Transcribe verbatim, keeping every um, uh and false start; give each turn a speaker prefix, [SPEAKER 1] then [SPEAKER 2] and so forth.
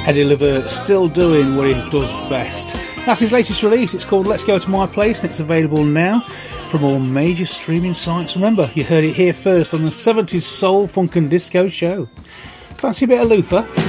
[SPEAKER 1] Eddie Levert still doing what he does best. That's his latest release. It's called Let's Go to My Place, and it's available now from all major streaming sites. Remember, you heard it here first on the seventies Soul, Funk and Disco Show. Fancy a bit of Luther?